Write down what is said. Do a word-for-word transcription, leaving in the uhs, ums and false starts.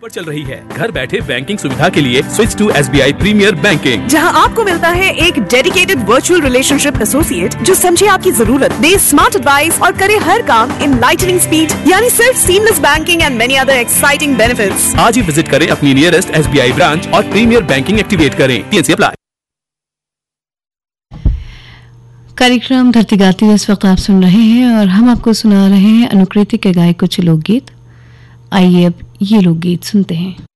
पर चल रही है। घर बैठे बैंकिंग सुविधा के लिए switch to S B I premiere banking, जहां आपको मिलता है एक डेडिकेटेड वर्चुअल रिलेशनशिप एसोसिएट जो समझे आपकी जरूरत, दे स्मार्ट एडवाइस और करे हर काम इन लाइटनिंग स्पीड, यानी सिर्फ seamless banking and many other exciting benefits. आज ही विजिट करें अपनी nearest S B I branch और प्रीमियर बैंकिंग एक्टिवेट करें। T N C apply. कार्यक्रम धरती गाती इस वक्त आप सुन रहे हैं और हम आपको सुना रहे हैं अनुकृति के गाए कुछ लोकगीत। आइए अब ये लोकगीत सुनते हैं।